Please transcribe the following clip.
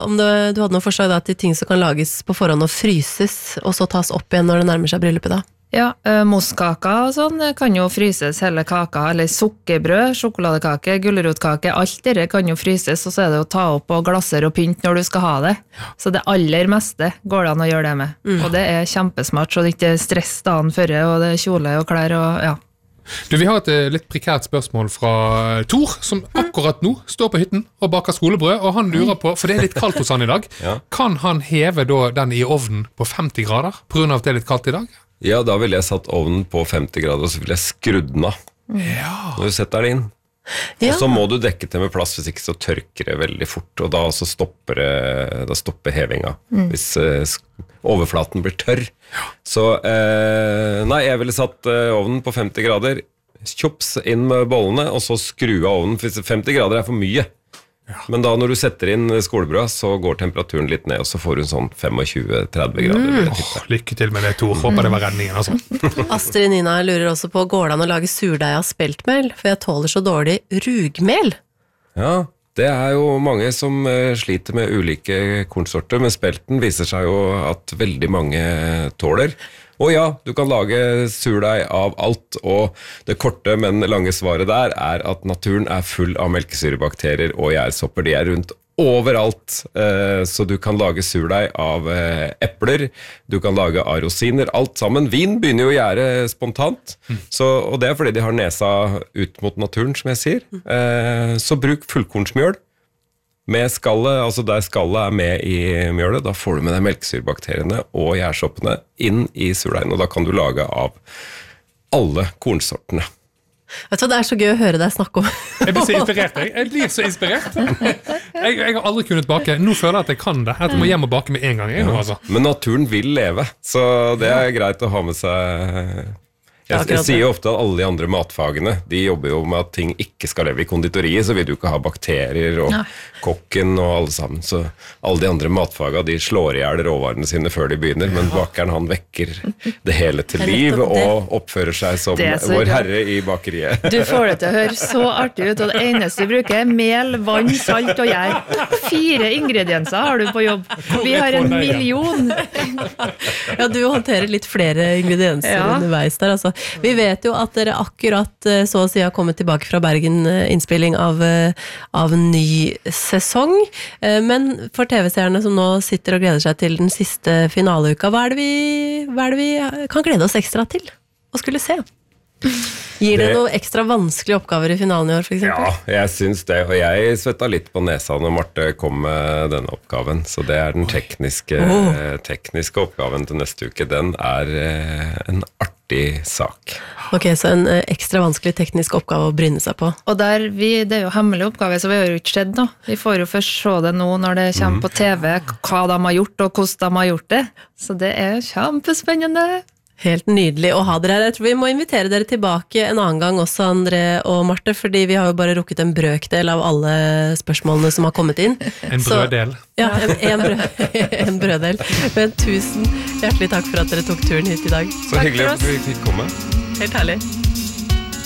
om du hadde noen forslag da, til ting som kan lages på forhånd og fryses, og så tas opp igjen når det nærmer seg bryllupet da? Ja, mosskaka og sånn kan jo fryses hele kaka, eller sukkerbrød, sjokoladekake, gulrotkake, alt det kan jo fryses, og så er det å ta opp og glasser og pynt når du skal ha det. Så det aller meste går det an å gjøre det med. Og det er kjempesmart, så det ikke er stress dagen før, og det er kjole og klær og ja. Du, vi har et litt prekært spørsmål fra Tor, som akkurat nå står på hytten og baker skolebrød, og han lurer på, for det er litt kaldt hos han i dag, kan han heve da den i ovnen på 50 grader, på grunn av at det er litt kaldt i dag? Ja, da ville jeg satt ovnen på 50 grader, og så ville jeg skrudd den av. Når du setter den inn. Og så må du dekke til med plass, hvis ikke så tørker det veldig fort, og da så stopper hevinga, hvis overflaten blir tørr. Så, nei, jeg ville satt ovnen på 50 grader, kjops inn med bollene, og så skru av ovnen, for 50 grader er for mye. Men da når du setter inn skolebrød, så går temperaturen litt ned, og så får du sånn 25-30 grader. Lykke til med det, Tor. Håper det var redningen, altså. Astrid Nina lurer også på, går det an å lage surdeig av speltmel? For jeg tåler så dårlig rugmel. Ja, det er jo mange som sliter med ulike kornsorter, men spelten viser seg jo at veldig mange tåler. Og ja, du kan lage surdeig av alt, og det korte, men lange svaret der er at naturen er full av melkesyrebakterier og gjærsopper. De er rundt overalt, så du kan lage surdeig av epler, du kan lage av rosiner, alt sammen. Vin begynner jo å gjære spontant, og det er fordi de har nesa ut mot naturen, som jeg sier. Så bruk fullkornsmjøl. Med skallet, altså der skallet er med i mjølet, da får du med deg melkesyrebakteriene og gjærsoppene inn i surdeigen, og da kan du lage av alle kornsortene. Vet du, det er så gøy å høre deg snakke om. Jeg blir så inspirert, jeg blir så inspirert. Jeg har aldri kunnet bake, nå føler jeg at jeg kan det, at jeg må hjem og bake med en gang. Altså. Men naturen vil leve, så det er greit å ha med seg. Jeg sier jo ofte at alle de andre matfagene, de jobber jo med at ting ikke skal leve i konditoriet, så vil du ikke ha bakterier og kokken og alle sammen. Så alle de andre matfagene, de slår ihjel råvarene sine før de begynner, men bakeren han vekker det hele til liv og oppfører seg som vår herre i bakeriet. Du får det til å høre så artig ut, og det eneste du bruker er mel, vann, salt og gjær. 4 ingredienser har du på jobb. Vi har 1 million. Ja, du håndterer litt flere ingredienser underveis der, altså. Vi vet jo at dere akkurat så å si har kommet tilbake fra Bergen innspilling av ny sesong, men for TV-seerne som nå sitter og gleder seg til den siste finaleuka, hva er det vi kan glede oss ekstra til å skulle se? Gir det noen ekstra vanskelige oppgaver i finalen i år, for eksempel? Ja, jeg synes det, og jeg svettet litt på nesa når Marte kom med denne oppgaven, så det er den tekniske oppgaven til neste uke. Den er en artig sak. Ok, så en ekstra vanskelig teknisk oppgave å bryne seg på. Og det er jo hemmelig oppgave, så vi har jo ikke skjedd nå. Vi får jo først se det nå når det kommer på TV, hva de har gjort og hvordan de har gjort det. Så det er kjempespennende. Helt nydelig å ha dere her. Jeg tror vi må invitere dere tilbake en annen gang også, André og Marte, fordi vi har jo bare rukket en brøkdel av alle spørsmålene som har kommet inn. En brøddel. Ja, en brøddel. Men tusen hjertelig takk for at dere tok turen hit i dag. Så hyggelig at vi fikk komme. Helt herlig.